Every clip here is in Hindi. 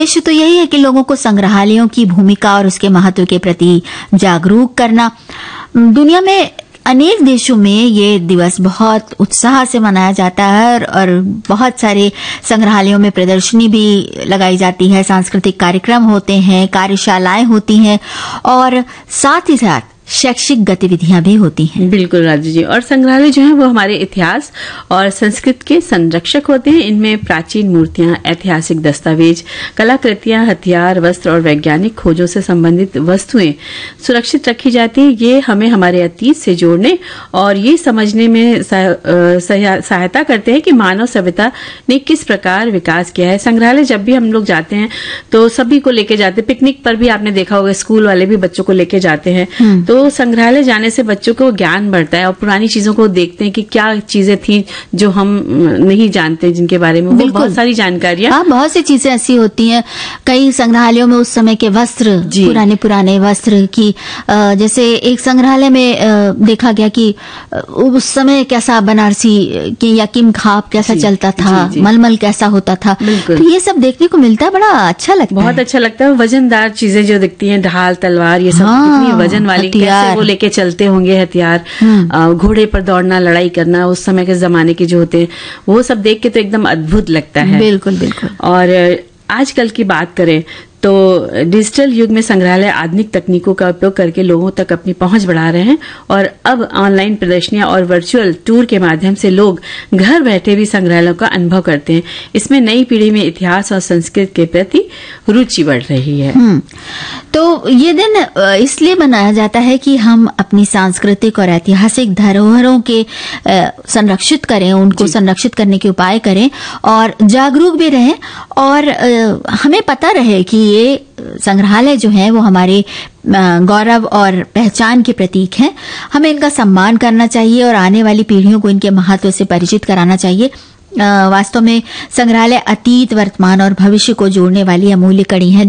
उद्देश्य तो यही है कि लोगों को संग्रहालयों की भूमिका और उसके महत्व के प्रति जागरूक करना। दुनिया में अनेक देशों में ये दिवस बहुत उत्साह से मनाया जाता है और बहुत सारे संग्रहालयों में प्रदर्शनी भी लगाई जाती है, सांस्कृतिक कार्यक्रम होते हैं, कार्यशालाएं होती हैं और साथ ही साथ शैक्षिक गतिविधियां भी होती हैं। बिल्कुल राजू जी। और संग्रहालय जो है वो हमारे इतिहास और संस्कृति के संरक्षक होते हैं। इनमें प्राचीन मूर्तियां, ऐतिहासिक दस्तावेज, कलाकृतियां, हथियार, वस्त्र और वैज्ञानिक खोजों से संबंधित वस्तुएं सुरक्षित रखी जाती है। ये हमें हमारे अतीत से जोड़ने और ये समझने में सहायता करते हैं कि मानव सभ्यता ने किस प्रकार विकास किया है। संग्रहालय जब भी हम लोग जाते हैं तो सभी को लेके जाते हैं। पिकनिक पर भी आपने देखा होगा, स्कूल वाले भी बच्चों को लेके जाते हैं। तो संग्रहालय जाने से बच्चों को ज्ञान बढ़ता है और पुरानी चीजों को देखते हैं कि क्या चीजें थी जो हम नहीं जानते, जिनके बारे में वो बहुत सारी जानकारियां। हाँ, बहुत सी चीजें ऐसी होती हैं। कई संग्रहालयों में उस समय के वस्त्र, पुराने वस्त्र की, जैसे एक संग्रहालय में देखा गया कि उस समय कैसा बनारसी या किम खाप कैसा चलता था, मलमल कैसा होता था। तो ये सब देखने को मिलता है, बड़ा अच्छा लगता है। बहुत अच्छा लगता है। वजनदार चीजें जो दिखती हैं, ढाल, तलवार, ये सब कितनी वजन वाली, कैसे वो लेके चलते होंगे हथियार, घोड़े पर दौड़ना, लड़ाई करना, उस समय के जमाने के जो होते हैं, वो सब देख के तो एकदम अद्भुत लगता है। बिल्कुल बिल्कुल। और आजकल की बात करें तो डिजिटल युग में संग्रहालय आधुनिक तकनीकों का उपयोग करके लोगों तक अपनी पहुंच बढ़ा रहे हैं और अब ऑनलाइन प्रदर्शनियां और वर्चुअल टूर के माध्यम से लोग घर बैठे भी संग्रहालयों का अनुभव करते हैं। इसमें नई पीढ़ी में इतिहास और संस्कृति के प्रति रुचि बढ़ रही है। तो ये दिन इसलिए मनाया जाता है कि हम अपनी सांस्कृतिक और ऐतिहासिक धरोहरों के संरक्षित करें, उनको संरक्षित करने के उपाय करें और जागरूक भी रहें और हमें पता रहे कि ये संग्रहालय जो है वो हमारे गौरव और पहचान के प्रतीक हैं। हमें इनका सम्मान करना चाहिए और आने वाली पीढ़ियों को इनके महत्व से परिचित कराना चाहिए। वास्तव में संग्रहालय अतीत, वर्तमान और भविष्य को जोड़ने वाली अमूल्य कड़ी है।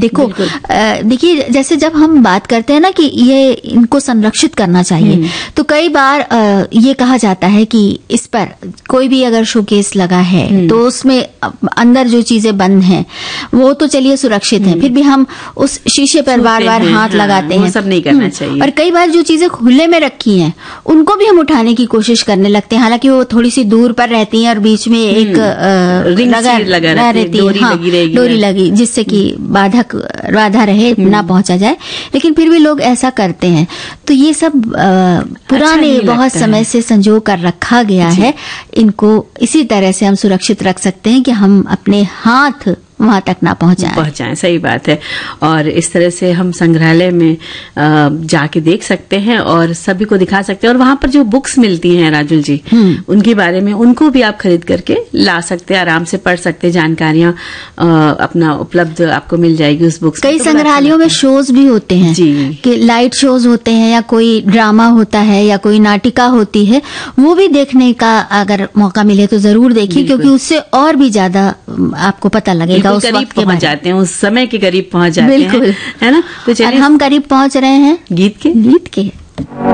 देखिए जैसे जब हम बात करते हैं ना कि ये इनको संरक्षित करना चाहिए, तो कई बार ये कहा जाता है कि इस पर कोई भी अगर शोकेस लगा है तो उसमें अंदर जो चीजें बंद हैं वो तो चलिए सुरक्षित हैं, फिर भी हम उस शीशे पर बार बार हाथ लगाते हैं, सब नहीं करना चाहिए। और कई बार जो चीजें खुले में रखी हैं उनको भी हम उठाने की कोशिश करने लगते हैं, हालांकि वो थोड़ी सी दूर पर रहती हैं और बीच में एक लगा रहती है, डोरी लगी, जिससे कि बाधा रहे, ना पहुंचा जाए, लेकिन फिर भी लोग ऐसा करते हैं। तो ये सब पुराने बहुत समय से संजो कर रखा गया है। इनको इसी तरह से हम सुरक्षित रख सकते हैं कि हम अपने हाथ वहां तक ना पहुंचाएं। सही बात है। और इस तरह से हम संग्रहालय में जाके देख सकते हैं और सभी को दिखा सकते हैं। और वहां पर जो बुक्स मिलती हैं राजुल जी, उनके बारे में उनको भी आप खरीद करके ला सकते हैं, आराम से पढ़ सकते हैं, जानकारियां अपना उपलब्ध आपको मिल जाएगी उस बुक्स। कई संग्रहालयों में शोज भी होते हैं कि लाइट शोज होते हैं या कोई ड्रामा होता है या कोई नाटिका होती है, वो भी देखने का अगर मौका मिले तो जरूर देखिए, क्योंकि उससे और भी ज्यादा आपको पता लगेगा, उस करीब पहुंच जाते हैं, उस समय के करीब पहुंच जाते हैं, है ना। तो चलिए, हम करीब पहुंच रहे हैं गीत के।